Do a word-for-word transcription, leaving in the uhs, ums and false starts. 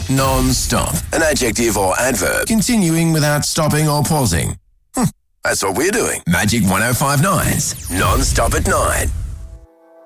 Non-stop. An adjective or adverb continuing without stopping or pausing. Hm, that's what we're doing. Magic one oh five nine's Non-Stop at nine.